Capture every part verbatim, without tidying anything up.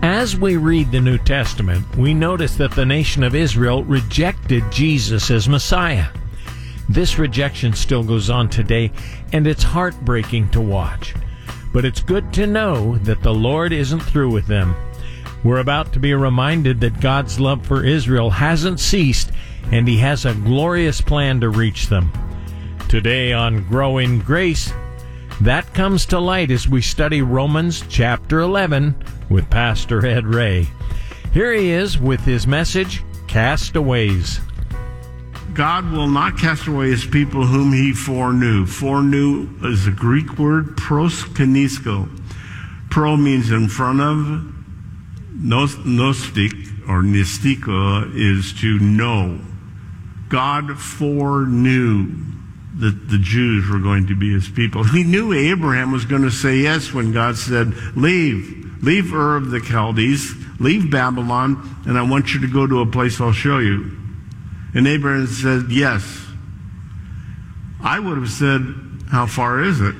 As we read the New Testament, we notice that the nation of Israel rejected Jesus as Messiah. This rejection still goes on today, and it's heartbreaking to watch. But it's good to know that the Lord isn't through with them. We're about to be reminded that God's love for Israel hasn't ceased, and He has a glorious plan to reach them. Today on Growing Grace, that comes to light as we study Romans chapter eleven with Pastor Ed Ray. Here he is with his message, Castaways. God will not cast away His people whom He foreknew. Foreknew is a Greek word, proskenisko. Pro means in front of. Nos, gnostic, or nistiko, is to know. God foreknew that the Jews were going to be His people. He knew Abraham was going to say yes when God said, leave, leave Ur of the Chaldees, leave Babylon, and I want you to go to a place I'll show you. And Abraham said, yes. I would have said, how far is it?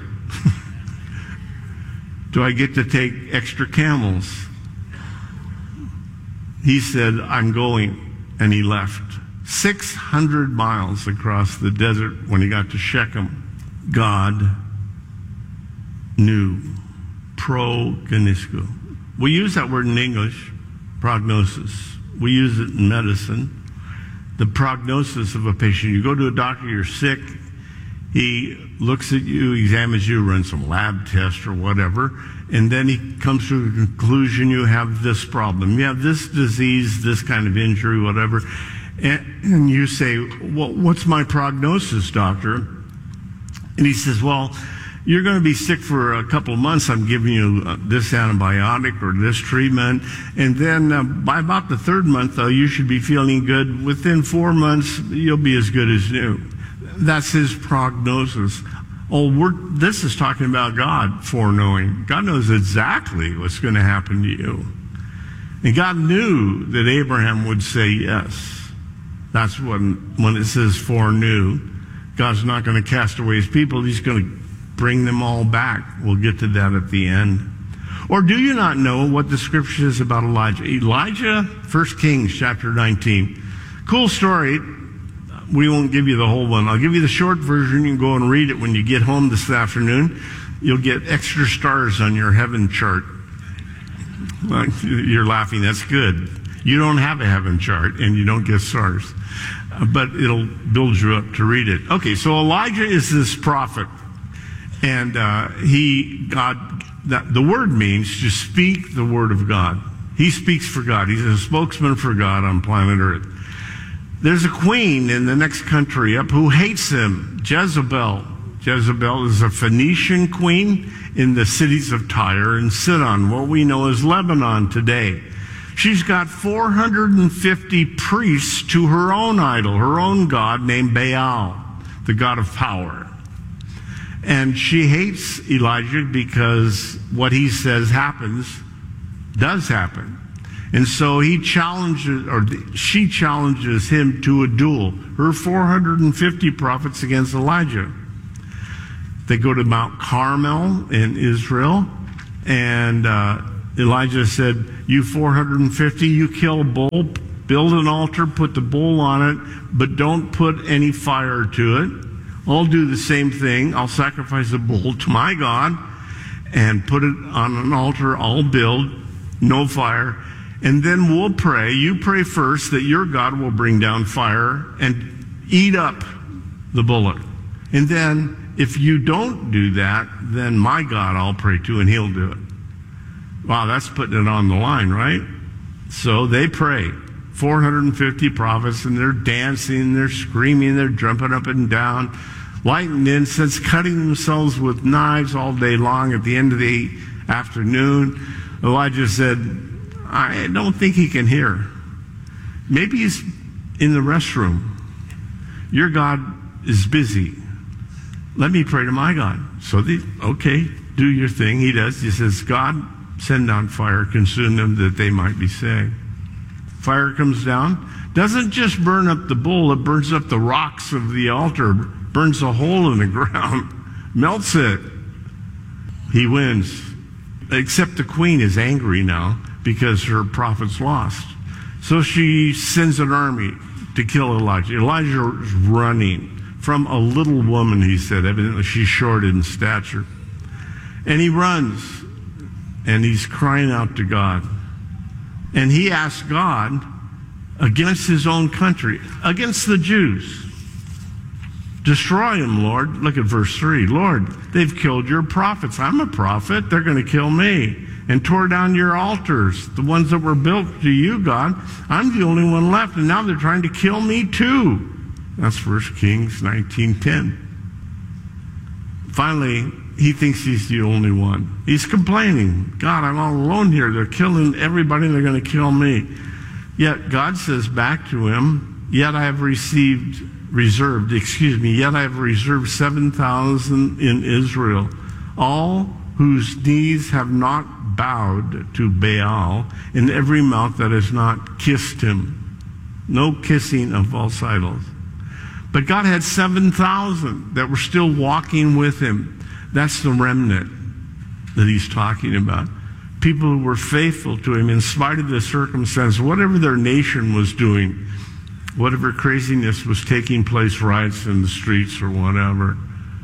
Do I get to take extra camels? He said, I'm going, and he left. six hundred miles across the desert when he got to Shechem. God knew. Progenisko. We use that word in English, prognosis. We use it in medicine. The prognosis of a patient. You go to a doctor, you're sick, he looks at you, examines you, runs some lab tests or whatever, and then he comes to the conclusion you have this problem. You have this disease, this kind of injury, whatever. And, and you say, well, what's my prognosis, doctor? And he says, well, you're going to be sick for a couple of months. I'm giving you uh, this antibiotic or this treatment. And then uh, by about the third month, though, you should be feeling good. Within four months, you'll be as good as new. That's his prognosis. Oh, we're, this is talking about God foreknowing. God knows exactly what's going to happen to you. And God knew that Abraham would say yes. That's when, when it says foreknew. God's not going to cast away His people. He's going to bring them all back. We'll get to that at the end. Or do you not know what the scripture says about Elijah? Elijah, First Kings chapter nineteen. Cool story. We won't give you the whole one. I'll give you the short version. You can go and read it when you get home this afternoon. You'll get extra stars on your heaven chart. You're laughing. That's good. You don't have a heaven chart, and you don't get stars. But it'll build you up to read it. Okay, so Elijah is this prophet. And uh, he, God, that, the word means to speak the word of God. He speaks for God. He's a spokesman for God on planet Earth. There's a queen in the next country up who hates him, Jezebel. Jezebel is a Phoenician queen in the cities of Tyre and Sidon, what we know as Lebanon today. She's got four hundred fifty priests to her own idol, her own god named Baal, the god of power. And she hates Elijah because what he says happens, does happen. And so he challenges, or she challenges him to a duel. Her four hundred fifty prophets against Elijah. They go to Mount Carmel in Israel, and uh, Elijah said, you four hundred fifty, you kill a bull, build an altar, put the bull on it, but don't put any fire to it. I'll do the same thing. I'll sacrifice a bull to my God and put it on an altar. I'll build, no fire. And then we'll pray. You pray first that your God will bring down fire and eat up the bullock. And then if you don't do that, then my God I'll pray to and He'll do it. Wow, that's putting it on the line, right? So they pray. four hundred fifty prophets, and they're dancing, they're screaming, they're jumping up and down, lighting incense, cutting themselves with knives all day long. At the end of the afternoon, Elijah said, I don't think he can hear. Maybe he's in the restroom. Your God is busy. Let me pray to my God. So, they, okay, do your thing. He does. He says, God, send down fire, consume them that they might be saved. Fire comes down. Doesn't just burn up the bull, it burns up the rocks of the altar, burns a hole in the ground, melts it. He wins. Except the queen is angry now because her prophet's lost. So she sends an army to kill Elijah. Elijah is running from a little woman, he said. Evidently she's short in stature. And he runs, and he's crying out to God. And he asks God, against his own country, against the Jews, destroy them, Lord. Look at verse three. Lord, they've killed your prophets. I'm a prophet. They're going to kill me. And tore down your altars, the ones that were built to you, God. I'm the only one left, and now they're trying to kill me too. That's First Kings nineteen ten. Finally, he thinks he's the only one. He's complaining. God, I'm all alone here. They're killing everybody, and they're going to kill me. Yet God says back to him, yet I have received, reserved, excuse me, yet I have reserved seven thousand in Israel, all whose knees have not bowed to Baal, and every mouth that has not kissed him. No kissing of false idols. But God had seven thousand that were still walking with him. That's the remnant that he's talking about. People who were faithful to him in spite of the circumstance, whatever their nation was doing, whatever craziness was taking place, riots in the streets or whatever.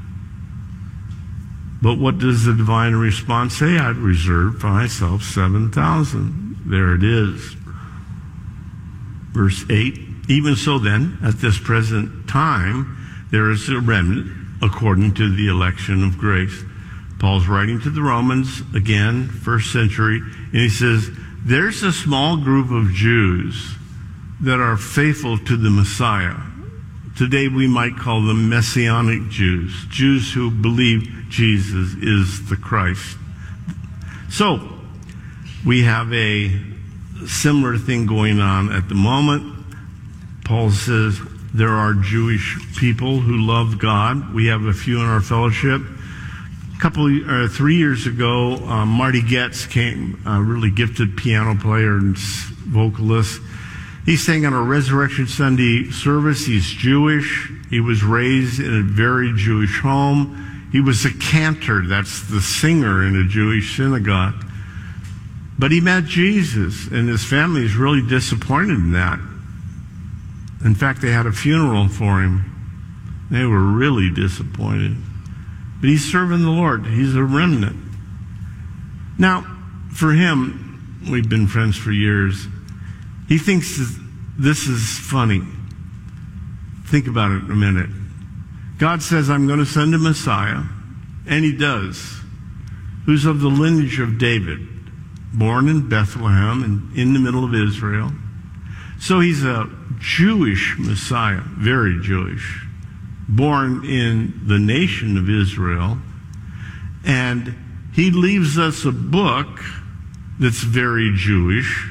But what does the divine response say? I've reserved for myself seven thousand. There it is. Verse eight. Even so then, at this present time, there is a remnant according to the election of grace. Paul's writing to the Romans, again, first century, and he says, there's a small group of Jews that are faithful to the Messiah. Today we might call them Messianic Jews, Jews who believe Jesus is the Christ. So, we have a similar thing going on at the moment. Paul says there are Jewish people who love God. We have a few in our fellowship. A couple, uh, three years ago, uh, Marty Getz came, a really gifted piano player and vocalist. He sang on a Resurrection Sunday service. He's Jewish. He was raised in a very Jewish home. He was a cantor, that's the singer in a Jewish synagogue. But he met Jesus, and his family is really disappointed in that. In fact, they had a funeral for him. They were really disappointed. But he's serving the Lord. He's a remnant. Now, for him, we've been friends for years. He thinks this is funny. Think about it a minute. God says, I'm going to send a Messiah, and he does, who's of the lineage of David, born in Bethlehem and in the middle of Israel. So he's a Jewish Messiah, very Jewish, born in the nation of Israel. And he leaves us a book that's very Jewish,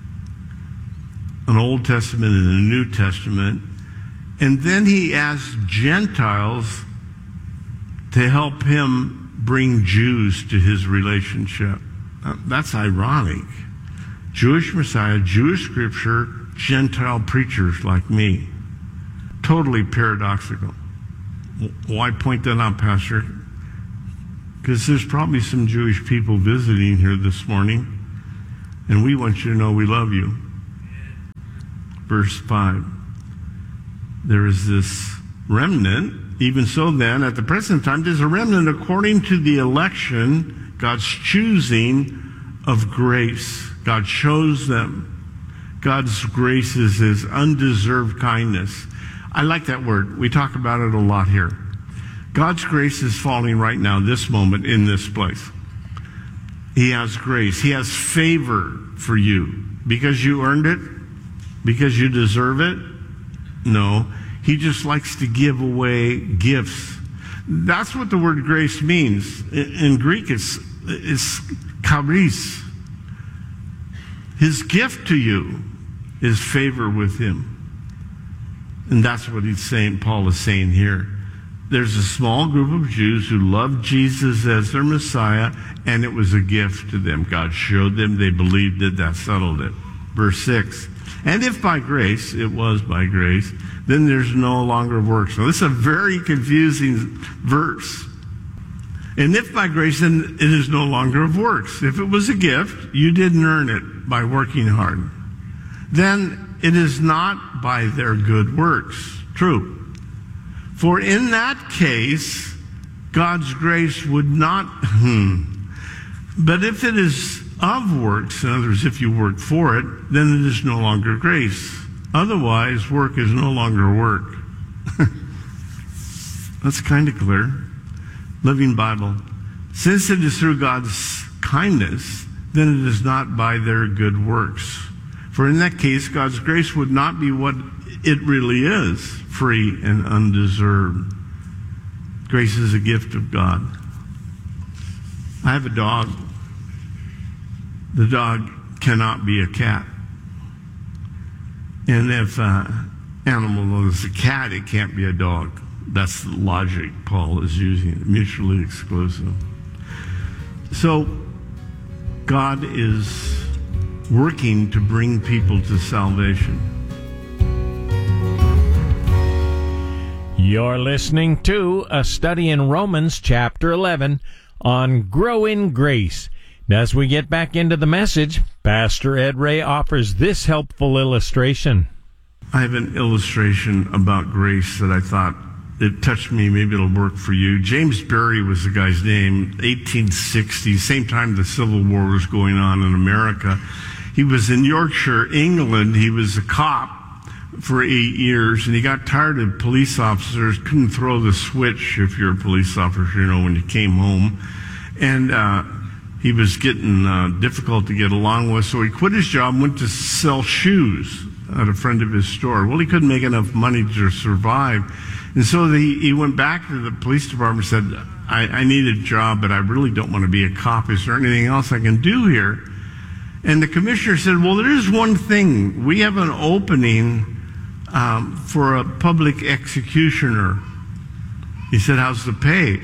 an Old Testament and a New Testament. And then he asks Gentiles to help him bring Jews to his relationship. That's ironic. Jewish Messiah, Jewish scripture, Gentile preachers like me. Totally paradoxical. Why point that out, Pastor? Because there's probably some Jewish people visiting here this morning, and we want you to know we love you. Verse five. There is this remnant. Even so then, at the present time, there's a remnant according to the election, God's choosing of grace. God chose them. God's grace is his undeserved kindness. I like that word. We talk about it a lot here. God's grace is falling right now, this moment, in this place. He has grace. He has favor for you. Because you earned it? Because you deserve it? No. He just likes to give away gifts. That's what the word grace means. In Greek, it's, it's charis. His gift to you is favor with him. And that's what he's saying, Paul is saying here. There's a small group of Jews who loved Jesus as their Messiah, and it was a gift to them. God showed them, they believed it, that settled it. Verse six. And if by grace, it was by grace, then there's no longer works. Now, this is a very confusing verse. And if by grace, then it is no longer of works. If it was a gift, you didn't earn it by working hard. Then it is not by their good works. True. For in that case, God's grace would not, hmm. But if it is of works, in other words, if you work for it, then it is no longer grace. Otherwise, work is no longer work. That's kind of clear. Living Bible. Since it is through God's kindness, then it is not by their good works. For in that case, God's grace would not be what it really is, free and undeserved. Grace is a gift of God. I have a dog. The dog cannot be a cat. And if an animal is a cat, it can't be a dog. That's the logic Paul is using, mutually exclusive. So, God is working to bring people to salvation. You're listening to a study in Romans chapter eleven on Grow in Grace. As we get back into the message, Pastor Ed Ray offers this helpful illustration. I have an illustration about grace that I thought it touched me. Maybe it'll work for you. James Berry was the guy's name. eighteen sixty, same time the Civil War was going on in America. He was in Yorkshire, England. He was a cop for eight years, and he got tired of police officers, couldn't throw the switch if you're a police officer, you know, when you came home. And uh, he was getting uh, difficult to get along with, so he quit his job and went to sell shoes at a friend of his store. Well, he couldn't make enough money to survive. And so the, he went back to the police department and said, I, I need a job, but I really don't want to be a cop. Is there anything else I can do here? And the commissioner said, well, there is one thing. We have an opening um, for a public executioner. He said, how's the pay?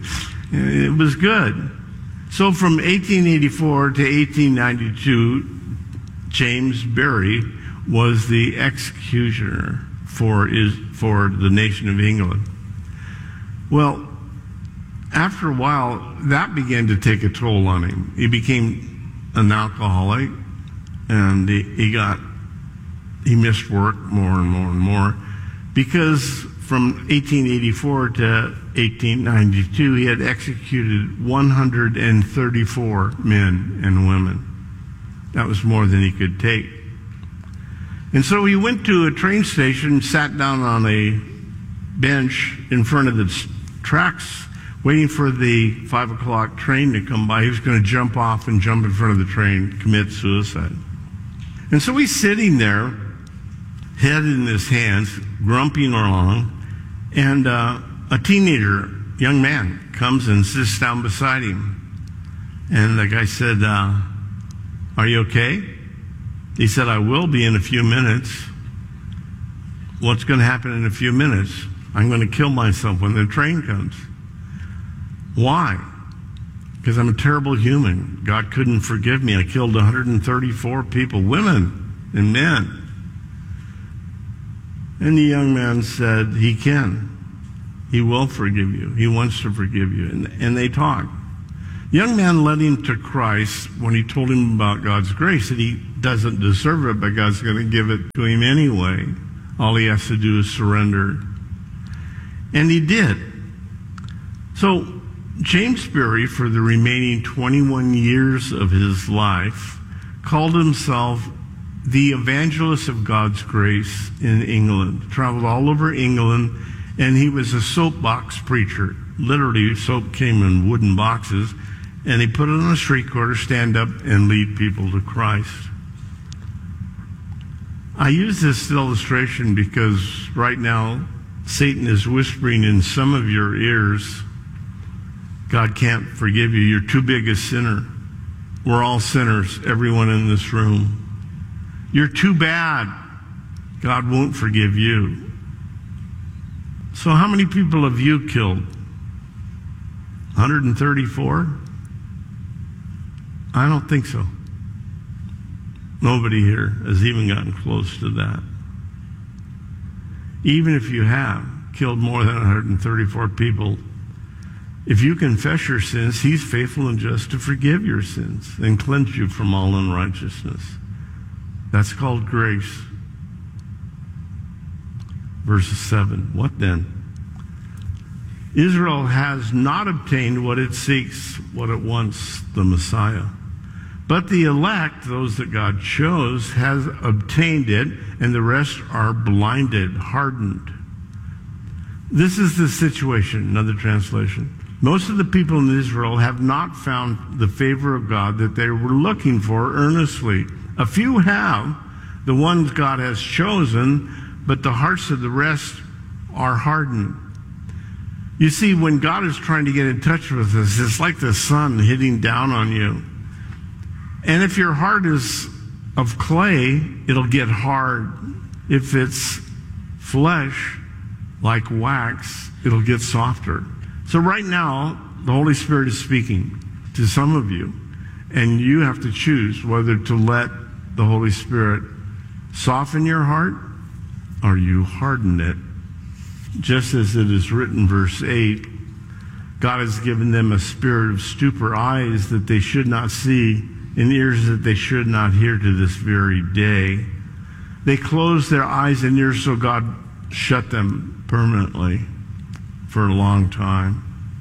It was good. So from eighteen eighty-four to eighteen ninety-two, James Berry was the executioner for his, for the nation of England. Well, after a while, that began to take a toll on him. He became an alcoholic, and he, he got, he missed work more and more and more, because from eighteen eighty-four to eighteen ninety-two, he had executed one hundred thirty-four men and women. That was more than he could take. And so he went to a train station, sat down on a bench in front of the tracks, waiting for the five o'clock train to come by. He was going to jump off and jump in front of the train, commit suicide. And so he's sitting there, head in his hands, grumping along, and uh, a teenager, young man, comes and sits down beside him. And the guy said, uh, are you okay? He said, I will be in a few minutes. What's going to happen in a few minutes? I'm going to kill myself when the train comes. Why? Because I'm a terrible human. God couldn't forgive me. I killed one hundred thirty-four people, women and men. And the young man said, he can. He will forgive you. He wants to forgive you. And, and they talked. The young man led him to Christ when he told him about God's grace, that he doesn't deserve it, but God's going to give it to him anyway. All he has to do is surrender. And he did. So James Berry, for the remaining twenty-one years of his life, called himself the evangelist of God's grace in England. Traveled all over England, and he was a soapbox preacher. Literally, soap came in wooden boxes, and he put it on a street corner, stand up, and lead people to Christ. I use this illustration because right now, Satan is whispering in some of your ears, God can't forgive you. You're too big a sinner. We're all sinners, everyone in this room. You're too bad. God won't forgive you. So how many people have you killed? one hundred thirty-four? I don't think so. Nobody here has even gotten close to that. Even if you have killed more than one hundred thirty-four people, If you confess your sins, he's faithful and just to forgive your sins and cleanse you from all unrighteousness. That's called grace. Verse seven, what then? Israel has not obtained what it seeks, what it wants, the Messiah. But the elect, those that God chose, has obtained it, and the rest are blinded, hardened. This is the situation, another translation. Most of the people in Israel have not found the favor of God that they were looking for earnestly. A few have, the ones God has chosen, but the hearts of the rest are hardened. You see, when God is trying to get in touch with us, it's like the sun hitting down on you. And if your heart is of clay, it'll get hard. If it's flesh, like wax, it'll get softer. So right now, the Holy Spirit is speaking to some of you, and you have to choose whether to let the Holy Spirit soften your heart or you harden it. Just as it is written, verse eight, God has given them a spirit of stupor, eyes that they should not see, and ears that they should not hear to this very day. They closed their eyes and ears, so God shut them permanently for a long time.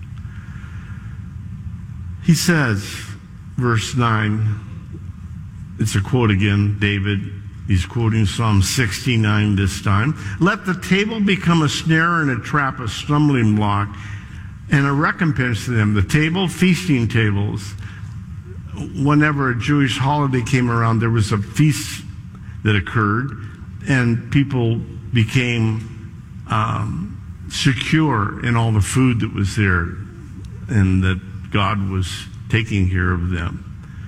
He says, verse nine, it's a quote again, David. He's quoting Psalm sixty-nine this time. Let the table become a snare and a trap, a stumbling block, and a recompense to them. The table, feasting tables. Whenever a Jewish holiday came around, there was a feast that occurred, and people became um, secure in all the food that was there, and that God was taking care of them.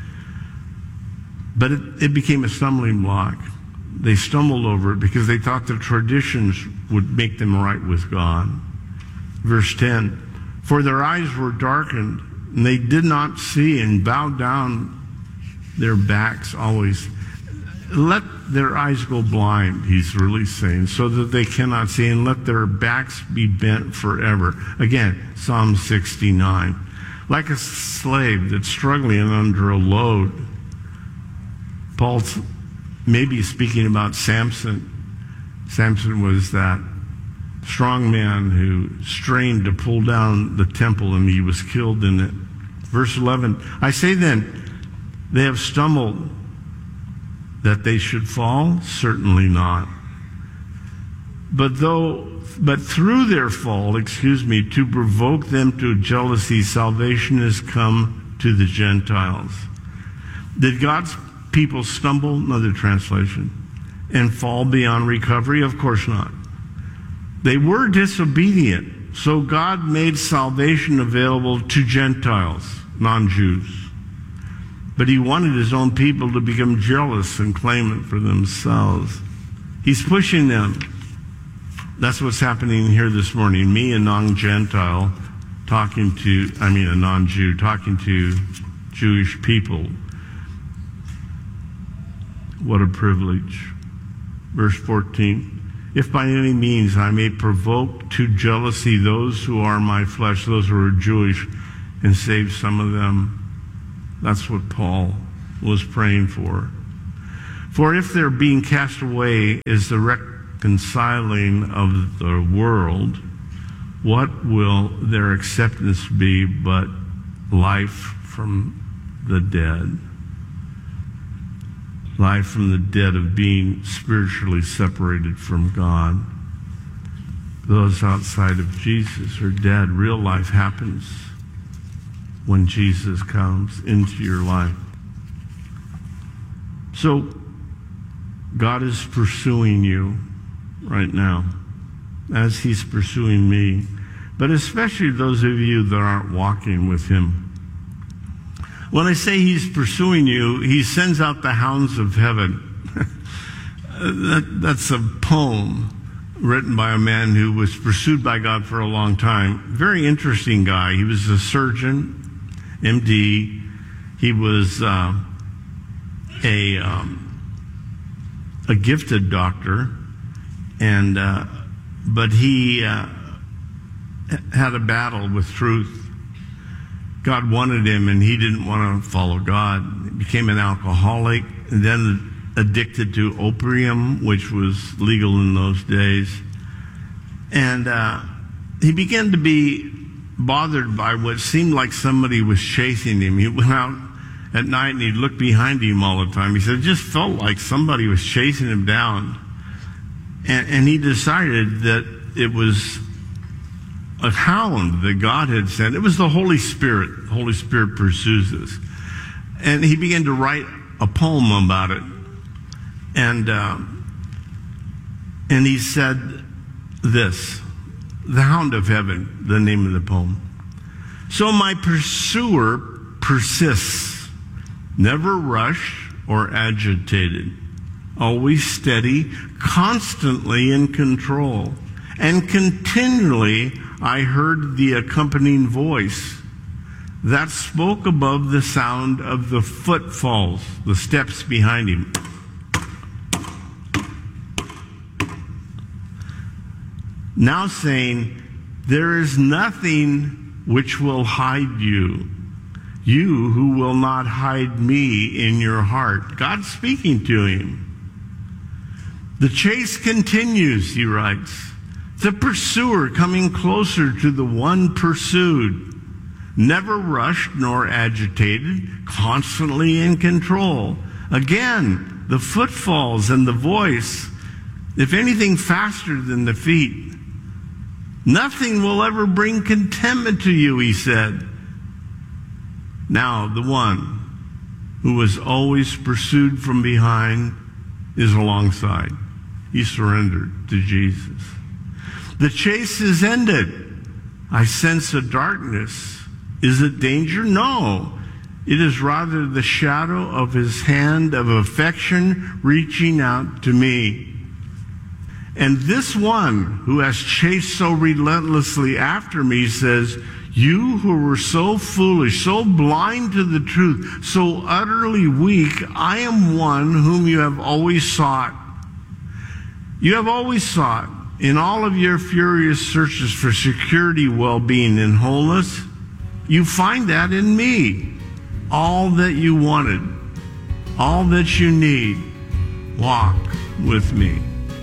But it, it became a stumbling block. They stumbled over it because they thought the traditions would make them right with God. Verse ten, for their eyes were darkened, and they did not see, and bowed down their backs always. Let their eyes go blind, he's really saying, so that they cannot see, and let their backs be bent forever. Again, Psalm sixty-nine. Like a slave that's struggling under a load. Paul's maybe speaking about Samson. Samson was that strong man who strained to pull down the temple, and he was killed in it. Verse eleven, I say then, they have stumbled, that they should fall? Certainly not. But though, but through their fall, excuse me, to provoke them to jealousy, salvation has come to the Gentiles. Did God's people stumble? Another translation. And fall beyond recovery? Of course not. They were disobedient, so God made salvation available to Gentiles, non-Jews. But he wanted his own people to become jealous and claim it for themselves. He's pushing them. That's what's happening here this morning. Me, a non-Gentile, talking to, I mean a non-Jew, talking to Jewish people. What a privilege. Verse fourteen, if by any means I may provoke to jealousy those who are my flesh, those who are Jewish, and save some of them. That's what Paul was praying for. For if their being cast away is the reconciling of the world, what will their acceptance be but life from the dead? Life from the dead of being spiritually separated from God. Those outside of Jesus are dead. Real life happens when Jesus comes into your life. So, God is pursuing you right now, as he's pursuing me, but especially those of you that aren't walking with him. When I say he's pursuing you, he sends out the hounds of heaven. that, that's a poem written by a man who was pursued by God for a long time. Very interesting guy. He was a surgeon, M D. He was uh, a um, a gifted doctor, and uh, but he uh, had a battle with truth. God wanted him, and he didn't want to follow God. He became an alcoholic, and then addicted to opium, which was legal in those days. And uh, he began to be bothered by what seemed like somebody was chasing him. He went out at night and he'd look behind him all the time. He said it just felt like somebody was chasing him down. And, and he decided that it was a hound that God had sent. It was the Holy Spirit. The Holy Spirit pursues us. And he began to write a poem about it. And uh, and he said this, "The Hound of Heaven," the name of the poem. "So my pursuer persists, never rushed or agitated, always steady, constantly in control. And continually I heard the accompanying voice that spoke above the sound of the footfalls, the steps behind him. Now saying, there is nothing which will hide you, you who will not hide me in your heart." God's speaking to him. "The chase continues," he writes. "The pursuer coming closer to the one pursued, never rushed nor agitated, constantly in control. Again, the footfalls and the voice, if anything faster than the feet. Nothing will ever bring contentment to you," he said. Now the one who was always pursued from behind is alongside. He surrendered to Jesus. "The chase is ended. I sense a darkness. Is it danger? No. It is rather the shadow of his hand of affection reaching out to me. And this one who has chased so relentlessly after me says, you who were so foolish, so blind to the truth, so utterly weak, I am one whom you have always sought. You have always sought in all of your furious searches for security, well-being, and wholeness. You find that in me. All that you wanted, all that you need, walk with me.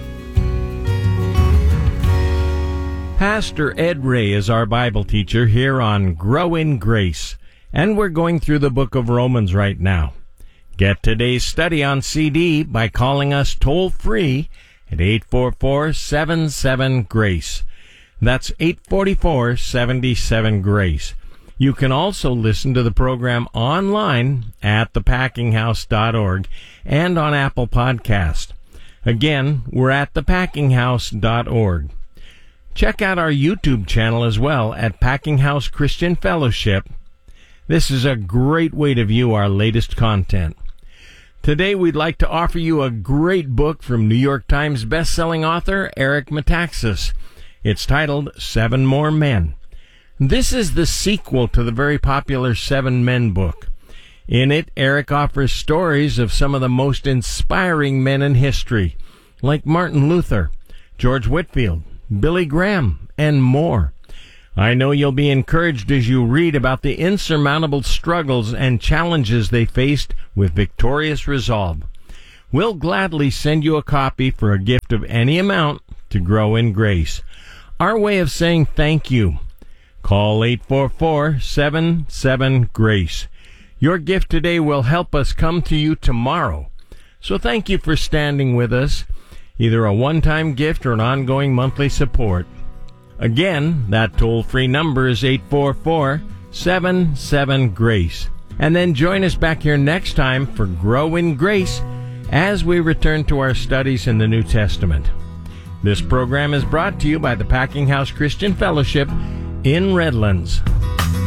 Pastor Ed Ray is our Bible teacher here on Grow in Grace, and we're going through the book of Romans right now. Get today's study on C D by calling us toll-free at eight four four, seven seven, GRACE. That's eight four four, seven seven, GRACE. You can also listen to the program online at the packing house dot org and on Apple Podcast. Again, we're at the packing house dot org. Check out our YouTube channel as well at Packing House Christian Fellowship. This is a great way to view our latest content. Today we'd like to offer you a great book from New York Times best-selling author Eric Metaxas. It's titled Seven More Men. This is the sequel to the very popular Seven Men book. In it, Eric offers stories of some of the most inspiring men in history, like Martin Luther, George Whitefield, Billy Graham, and more. I know you'll be encouraged as you read about the insurmountable struggles and challenges they faced with victorious resolve. We'll gladly send you a copy for a gift of any amount to grow in grace. Our way of saying thank you. Call eight four four, seven seven, GRACE. Your gift today will help us come to you tomorrow. So thank you for standing with us, either a one-time gift or an ongoing monthly support. Again, that toll-free number is eight four four, seven seven, GRACE. And then join us back here next time for Grow in Grace as we return to our studies in the New Testament. This program is brought to you by the Packing House Christian Fellowship in Redlands.